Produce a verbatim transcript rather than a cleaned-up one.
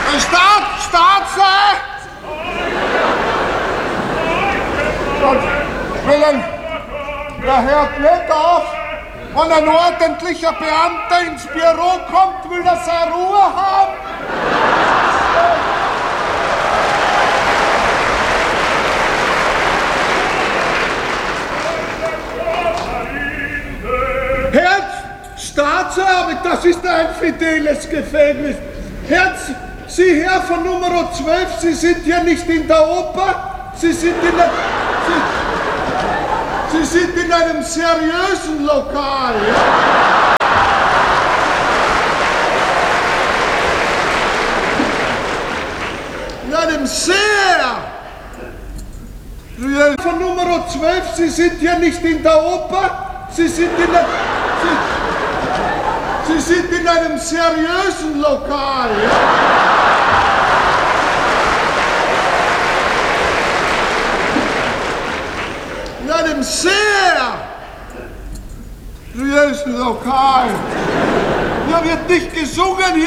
Staat, Staatse! Willen, der Herr Kletthoff, wenn ein ordentlicher Beamter ins Büro kommt, will er seine Ruhe haben. Herr Staatsanwalt, das ist ein fideles Gefängnis. Herr, Sie Herr von Nummer zwölf, Sie sind hier nicht in der Oper, Sie sind in der... Sie, Sie sind in einem seriösen Lokal, ja? In einem sehr... Von Nummer zwölf, Sie sind hier nicht in der Oper, Sie sind in der... Sie, Sie sind in einem seriösen Lokal, ja? In einem sehr seriösen Lokal. Hier wird nicht gesungen, hier